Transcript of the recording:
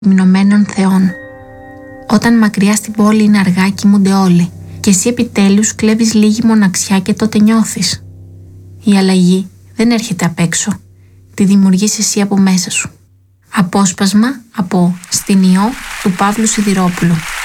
μηνωμένων θεών. Όταν μακριά στην πόλη είναι αργά, κοιμούνται όλοι και εσύ επιτέλους κλέβεις λίγη μοναξιά και τότε νιώθεις. Η αλλαγή δεν έρχεται απ' έξω, τη δημιουργείς εσύ από μέσα σου. Απόσπασμα από «Στην Ιώ» του Παύλου Σιδηρόπουλου.